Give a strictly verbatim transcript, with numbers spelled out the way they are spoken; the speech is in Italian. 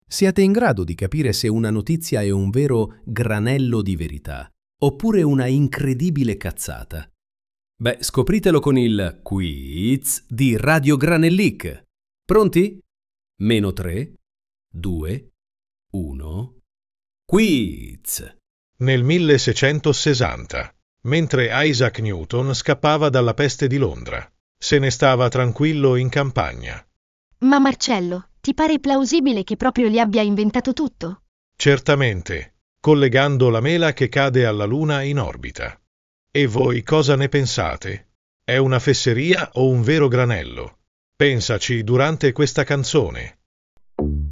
Siete in grado di capire se una notizia è un vero granello di verità oppure una incredibile cazzata? Beh, scopritelo con il quiz di Radio Granellic. Pronti? Meno tre, due, uno. Quiz! Nel milleseicentosessanta, mentre Isaac Newton scappava dalla peste di Londra, se ne stava tranquillo in campagna. Ma Marcello, ti pare plausibile che proprio gli abbia inventato tutto? Certamente, collegando la mela che cade alla Luna in orbita. E voi cosa ne pensate? È una fesseria o un vero granello? Pensaci durante questa canzone.